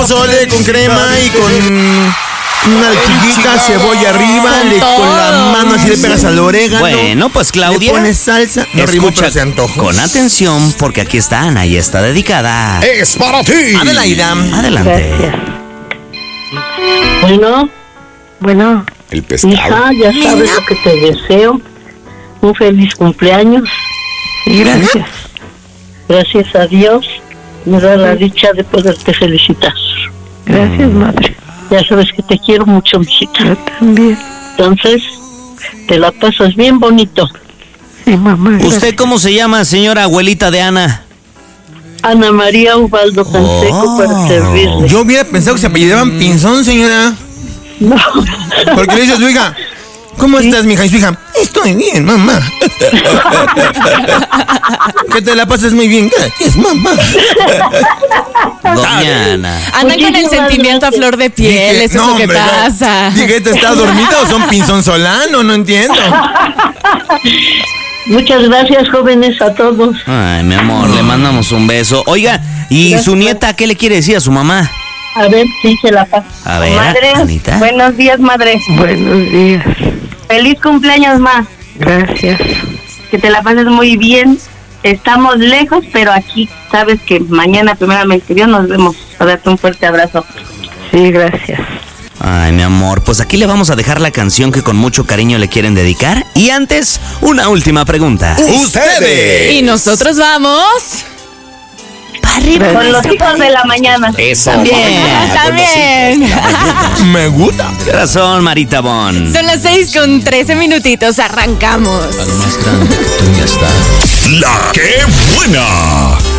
pozole con crema y con una lechuguita, cebolla arriba, con la mano así le pegas al orégano. Bueno, pues Claudia, le pones salsa. No rimó, pero se antoja. Con atención, porque aquí está Ana y está dedicada. Es para ti. Adelaida. Adelante. Gracias. Bueno, El pescado. hija, ya sabes lo que te deseo. Un feliz cumpleaños. Gracias. Gracias a Dios me da la dicha de poderte felicitar. Gracias, madre. Ya sabes que te quiero mucho, mijita. Yo también. Entonces, te la pasas bien bonito. Sí, mamá. ¿Usted Gracias. cómo se llama, señora abuelita de Ana? Ana María Ubaldo Canseco para servirle. Yo hubiera pensado que se apellidaban Pinzón, señora. No. Porque le dices, su hija, ¿cómo estás, mija? Y su hija, estoy bien, mamá. Que te la pases muy bien. Gracias, mamá. Doña Ana. Andan con el Muchísimas sentimiento a gracias. flor de piel, eso es lo que hombre, no. pasa. Dije, ¿te está dormida o son Pinzón Solano? No entiendo. Muchas gracias, jóvenes, a todos. Ay, mi amor, le mandamos un beso. Oiga, ¿y su nieta qué le quiere decir a su mamá? A ver, sí, se la pasa. A ver, Madre, Anita. buenos días, madre. Buenos días. Feliz cumpleaños, ma. Gracias. Que te la pases muy bien. Estamos lejos, pero aquí sabes que mañana, primeramente Dios, nos vemos. A darte un fuerte abrazo. Sí, gracias. Ay, mi amor, pues aquí le vamos a dejar la canción que con mucho cariño le quieren dedicar. Y antes, una última pregunta. Ustedes. Y nosotros vamos. Gracias. Con los hijos de la mañana. Eso. También. También. Me gusta. ¿Qué razón, Marita Bon? Son las 6:13. Arrancamos. La que buena.